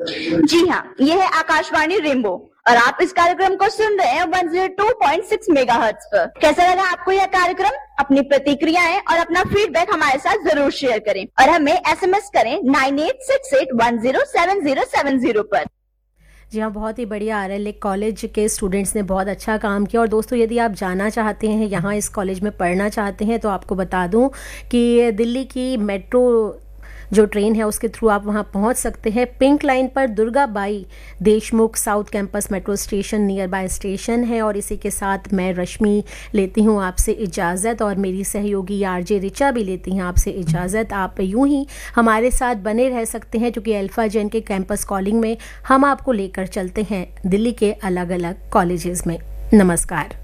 जी हाँ, ये है आकाशवाणी रेनबो और आप इस कार्यक्रम को सुन रहे हैं 102.6 मेगाहर्ट्ज पर। कैसा लगा आपको यह कार्यक्रम? अपनी प्रतिक्रियाएं और अपना फीडबैक हमारे साथ जरूर शेयर करें और हमें SMS करें 9868107070 पर। जी हाँ, बहुत ही बढ़िया। RL कॉलेज के स्टूडेंट्स ने बहुत अच्छा काम किया। और दोस्तों, यदि आप जाना चाहते हैं, यहाँ इस कॉलेज में पढ़ना चाहते हैं, तो आपको बता दूं कि दिल्ली की मेट्रो जो ट्रेन है उसके थ्रू आप वहाँ पहुँच सकते हैं। पिंक लाइन पर Durga by Deshmukh south campus metro station near by station है। और इसी के साथ मैं रश्मि लेती हूँ आपसे इजाज़त और मेरी सहयोगी RJ रिचा भी लेती हैं आपसे इजाज़त। आप यूं ही हमारे साथ बने रह सकते हैं, क्योंकि अल्फा जैन के कैंपस कॉलिंग में हम आपको लेकर चलते हैं दिल्ली के अलग अलग कॉलेजेस में। नमस्कार।